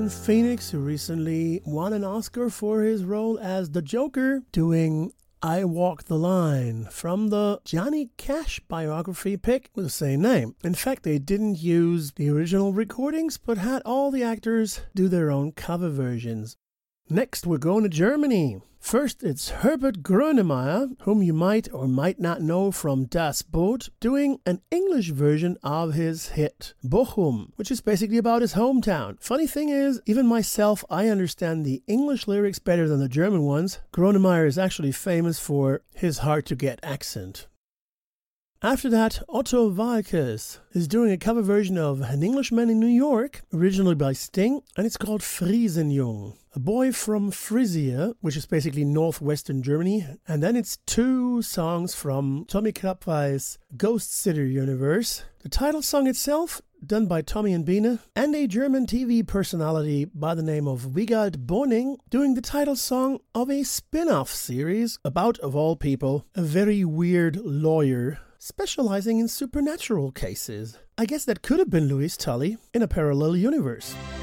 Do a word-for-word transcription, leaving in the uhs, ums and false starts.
Phoenix, who recently won an Oscar for his role as the Joker, doing I Walk the Line from the Johnny Cash biography pick with the same name. In fact, they didn't use the original recordings, but had all the actors do their own cover versions. Next, we're going to Germany. First, it's Herbert Grönemeyer, whom you might or might not know from Das Boot, doing an English version of his hit Bochum, which is basically about his hometown. Funny thing is, even myself, I understand the English lyrics better than the German ones. Grönemeyer is actually famous for his hard-to-get accent. After that, Otto Walkes is doing a cover version of An Englishman in New York, originally by Sting, and it's called Friesenjung. A boy from Frisia, which is basically northwestern Germany, and then it's two songs from Tommy Krabweis' Ghost Sitter universe. The title song itself, done by Tommy and Biene, and a German T V personality by the name of Wiegald Boning, doing the title song of a spin-off series about, of all people, a very weird lawyer specializing in supernatural cases. I guess that could have been Louis Tully in a parallel universe.